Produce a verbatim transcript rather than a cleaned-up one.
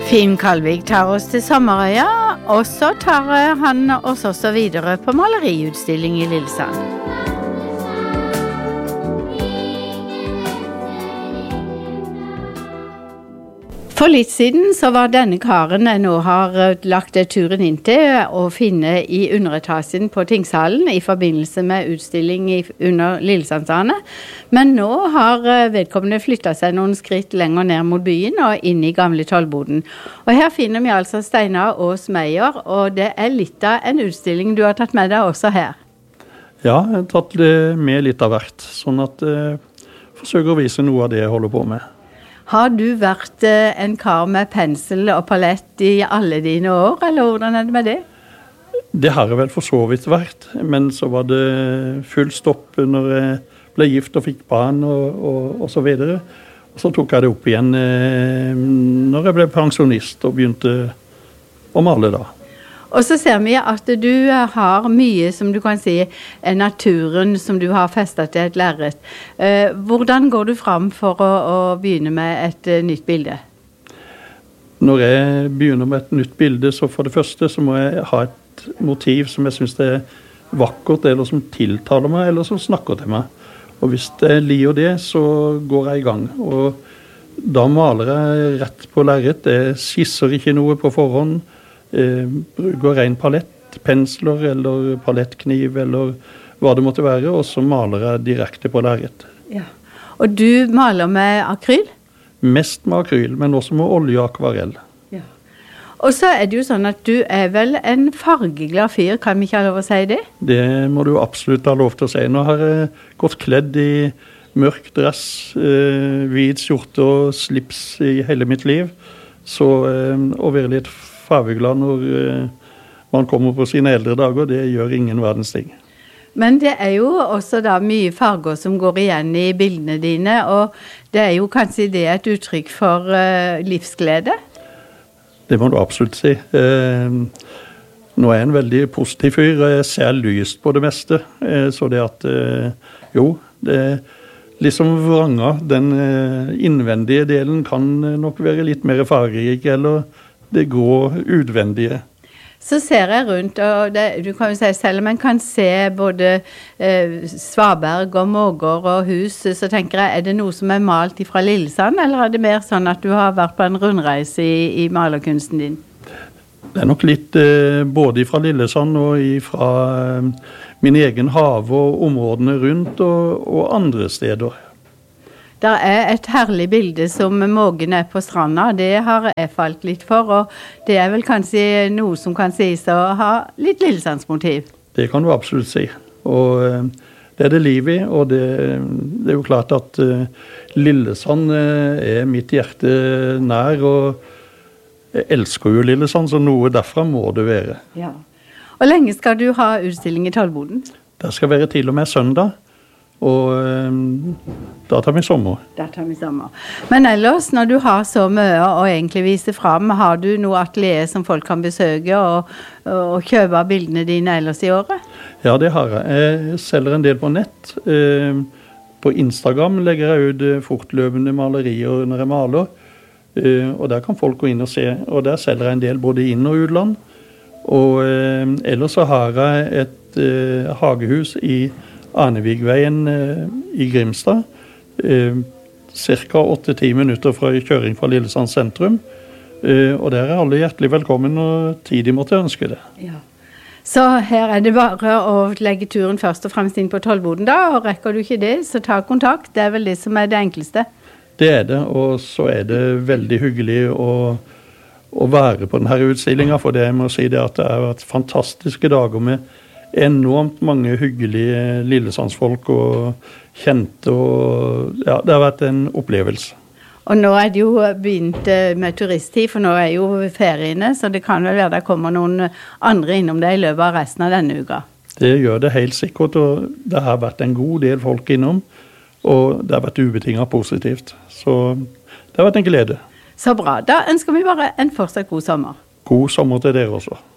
Finn Kalvik tar oss til Sommerøya, og så tar han oss også videre på maleriutstilling i Lillesand. For litt siden så var denne karen jeg nå har lagt turen inn til å finne i underetasjen på Tingshallen i forbindelse med utstilling i, under Lillesandsane. Men nå har vedkommende flyttet seg noen skritt lenger ned mot byen og inn i gamle tollboden. Og her finner vi altså Steinar Aas Meyer, og det er litt av en utstilling du har tatt med deg også her. Ja, jeg har tatt med litt av hvert, sånn at jeg forsøker å vise noe av det jeg holder på med. Har du vært en kar med pensel og palett i alle dine år, eller hvordan er det med det? Det har jeg vel for så vidt vært, men så var det full stopp når jeg ble gift og fikk barn og, og, og så videre. Og så tok jeg det opp igjen når jeg ble pensjonist og begynte å male da. Og så ser vi at du har mye, som du kan si, naturen som du har festet til et lerret. Hvordan går du fram for å, å begynne med et nytt bilde? Når jeg begynner med et nytt bilde, så for det første så må jeg ha et motiv som jeg synes er vakkert, eller som tiltaler meg, eller som snakker til meg. Og hvis jeg liker det, så går jeg i gang. Og da maler jeg rett på lerret. Jeg skisser ikke noe på forhånd. Eh, bruker ren palett, pensler eller palettkniv eller hva det måtte være, og så maler jeg direkte på lerret. Ja. Og du maler med akryl? Mest med akryl, men også med olje og akvarell. Ja. Og så er det jo sånn at du er vel en fargeglad fyr, kan vi ikke ha lov å si det? Det må du absolutt ha lov til å si. Nå har jeg gått kledd i mørk dress, eh, hvit skjorte og slips i hele mitt liv, så eh, å være litt fargeglad når uh, man kommer på sine eldre dager, det gjør ingen verdens ting. Men det er jo også da mye farger som går igjen i bildene dine, og det er jo kanskje det et uttrykk for uh, livsglede? Det må du absolutt si. Uh, nå er jeg en veldig positiv fyr, og jeg ser lyst på det meste, uh, så det at, uh, jo, det er liksom vranga, den uh, innvendige delen kan nok være litt mer fargerik, eller det går utvendige. Så ser jeg rundt, og det, du kan jo si selv, man kan se både eh, svaberg og måger og hus, så tenker jeg, er det noe som er malt fra Lillesand, eller er det mer sånn at du har vært på en rundreise i, i malerkunsten din? Det er nok litt eh, både fra Lillesand og fra eh, min egen hage og områdene rundt og, og andre steder. Det er et herlig bilde som mågen er på stranda, det har jeg falt litt for, og det er vel kanskje noe som kan sies å ha litt Lillesandsmotiv. Det kan du absolutt si, og det er det liv i, og det, det er jo klart at uh, Lillesand er mitt hjerte nær, og jeg elsker jo Lillesand, så noe derfra må det være. Ja. Og lenge skal du ha utstilling i tollboden? Det skal være til og med søndag. Og um, da tar vi sommer. Da tar vi sommer. Men ellers, når du har så mye å egentlig vise frem, har du noe atelier som folk kan besøke og, og kjøpe bildene dine ellers i året? Ja, det har jeg. Jeg selger en del på nett. På Instagram legger jeg ut fortløpende malerier når jeg maler. Og der kan folk gå inn og se. Og der selger jeg en del både inn- og utland. Og ellers så har jeg et hagehus i Arnevigveien eh, i Grimstad, eh, cirka åtte-ti minutter fra kjøring fra Lillesand sentrum, eh, og der er alle hjertelig velkommen og tid de måtte ønske det. Ja. Så her er det bare å legge turen først og fremst inn på tollboden da, og rekker du ikke det, så ta kontakt, det er vel det som er det enkleste. Det er det, og så er det veldig hyggelig å, å være på denne utstillingen, for det jeg må si det at det har vært fantastiske dager med enormt mange hyggelige Lillesandsfolk og kjente, og ja, det har vært en opplevelse. Og nå er det jo begynt med turisttid, for nå er jo feriene, så det kan vel være det kommer noen andre innom det i løpet av resten av denne uka. Det gjør det helt sikkert, og det har vært en god del folk innom, og det har vært ubetinget positivt. Så det har vært en glede. Så bra. Da ønsker vi bare en fortsatt god sommer. God sommer til dere også.